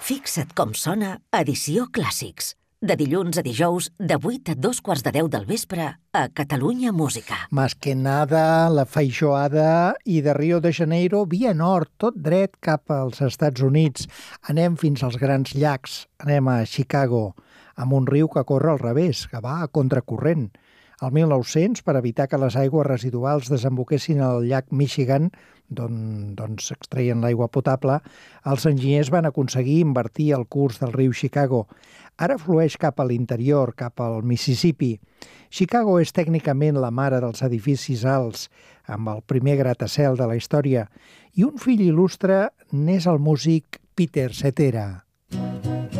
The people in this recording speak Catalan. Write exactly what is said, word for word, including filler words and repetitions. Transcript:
Fixa't com sona Edició Clàssics. De dilluns a dijous, de vuit a dos quarts de deu del vespre, a Catalunya Música. Más que nada, la feijoada i de Rio de Janeiro, via nord, tot dret cap als Estats Units. Anem fins als Grans Llacs, anem a Chicago, amb un riu que corre al revés, que va a contracorrent. Al mil nou-cents, per evitar que les aigües residuals desemboquessin al llac Michigan, d'on s'extreien l'aigua potable, els enginyers van aconseguir invertir el curs del riu Chicago. Ara flueix cap a l'interior, cap al Mississippi. Chicago és tècnicament la mare dels edificis alts, amb el primer gratacel de la història, i un fill il·lustre n'és el músic Peter Cetera.